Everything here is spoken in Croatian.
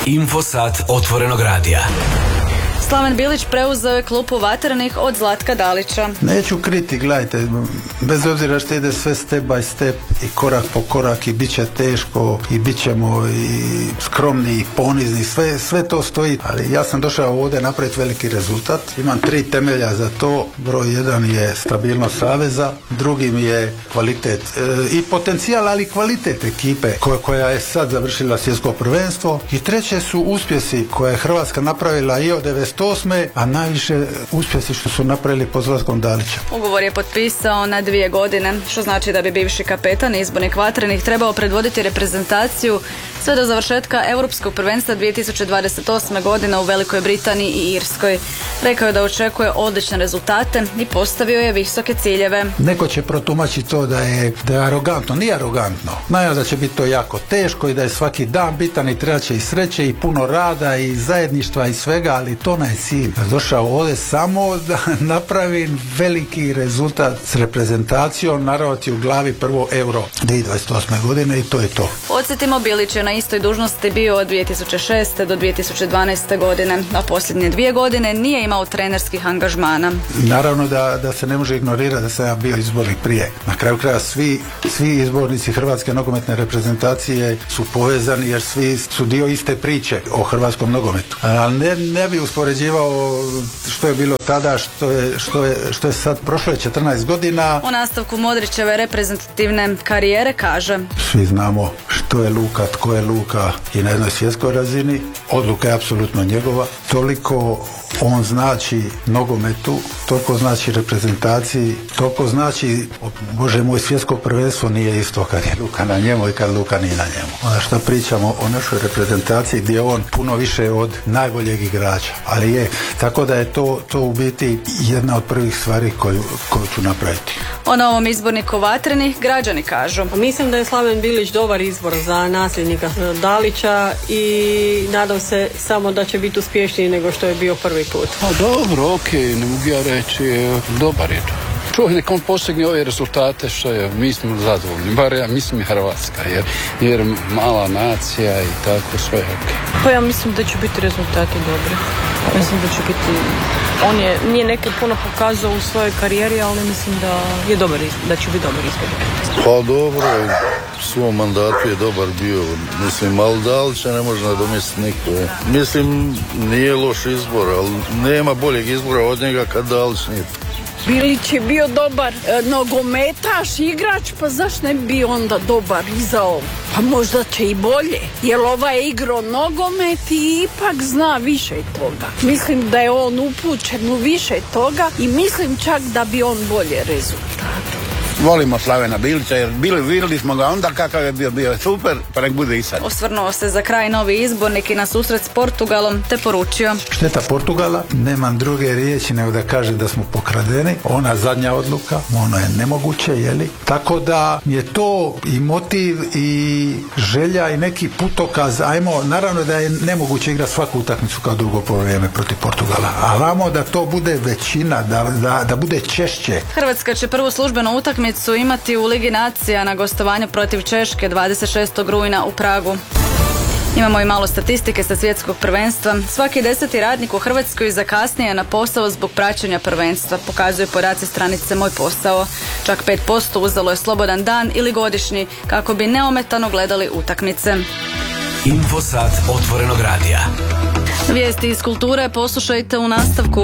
Infosat otvorenog radija. Slaven Bilić preuzeo je klupu Vatrenih od Zlatka Dalića. Neću kriti, gledajte, bez obzira što ide sve step by step i korak po korak i bit će teško i bit ćemo i skromni i ponizni, sve to stoji, ali ja sam došao ovdje napraviti veliki rezultat. Imam 3 temelja za to. Broj 1 je stabilnost saveza, drugi mi je kvalitet i potencijal, ali kvalitet ekipe koja je sad završila svjetsko prvenstvo, i treće su uspjesi koje je Hrvatska napravila i od 98. a najviše uspjesi što su napravili pod Zlatkom Dalićem. Ugovor je potpisao na 2 godine, što znači da bi bivši kapetan izbornik Vatrenih trebao predvoditi reprezentaciju sve do završetka Europskog prvenstva 2028. godine u Velikoj Britaniji i Irskoj. Rekao je da očekuje odlične rezultate i postavio je visoke ciljeve. Neko će protumačiti to da je arogantno. Nije arogantno. Najavno da će biti to jako teško i da je svaki dan bitan i treba će i sreće i puno rada i zajedništva i svega, ali to je cilj. Došao ovdje samo da napravim veliki rezultat s reprezentacijom, naravati u glavi prvo Euro 2028. godine i to je to. Podsjetimo, Bilić je na istoj dužnosti bio od 2006. do 2012. godine, a posljednje 2 godine nije imao trenerskih angažmana. Naravno da se ne može ignorirati da sam ja bio izbornik prije. Na kraju kraja svi izbornici Hrvatske nogometne reprezentacije su povezani jer svi su dio iste priče o hrvatskom nogometu. Ali ne bi uspoređivao što je bilo tada, što je sad. Prošlo je 14 godina. U nastavku Modrićeve reprezentativne karijere kaže: svi znamo što je Luka, tko je Luka i na jednoj svjetskoj razini. Odluka je apsolutno njegova. Toliko on znači nogometu, toliko znači reprezentaciji, toliko znači, Bože moj, svjetsko prvenstvo nije isto kad je Luka na njemu i kad Luka nije na njemu. Onda što pričamo o našoj reprezentaciji gdje je on puno više od najboljeg igrača, ali je, tako da je to u biti jedna od prvih stvari koju ću napraviti. O novom izborniku Vatrenih građani kažu: mislim da je Slaven Bilić dobar izbor za nasljednika Dalića i nadam se samo da će biti uspješniji nego što je bio prvi put. Dobro, okej, ne mogu ja reći, dobar je to. Čovjek nek on postigne ove rezultate što je, mi smo zadovoljni, bar ja mislim i Hrvatska, jer mala nacija i tako sve je okej. Pa ja mislim da će biti rezultati dobri. Mislim da će biti, nije neke puno pokazao u svojoj karijeri, ali mislim da će biti dobar izbor. Pa dobro, u svom mandatu je dobar bio, mislim, ali Dalića ne može nadomjestiti niko. Mislim, nije loš izbor, ali nema boljeg izbora od njega kad Dalić nije. Bilić je bio dobar nogometaš, igrač, pa zašto ne bi bio onda dobar i za ovo? Pa možda će i bolje, jer ovaj je igrao nogomet i ipak zna više toga. Mislim da je on upućen u više toga i mislim čak da bi on bolje rezultat. Volimo Slavena Bilića jer vidjeli smo ga onda kakav je bio super, pa nek bude i sad. Osvrnuo se za kraj novi izbornik i na susret s Portugalom te poručio: šteta Portugala, nemam druge riječi nego da kažem da smo pokradeni. Ona zadnja odluka, ono je nemoguće, jeli? Tako da je to i motiv i želja i neki putokaz. Ajmo, naravno da je nemoguće igrati svaku utakmicu kao drugo poluvreme protiv Portugala, a vamo da to bude većina, da bude češće. Hrvatska će prvu službenu utakmicu imati u Ligi nacija na gostovanju protiv Češke 26. rujna u Pragu. Imamo i malo statistike sa svjetskog prvenstva. Svaki 10. radnik u Hrvatskoj zakasnije na posao zbog praćenja prvenstva, pokazuju podaci stranice Moj posao. Čak 5% uzelo je slobodan dan ili godišnji kako bi neometano gledali utakmice. Infosat otvorenog radija. Vijesti iz kulture poslušajte u nastavku.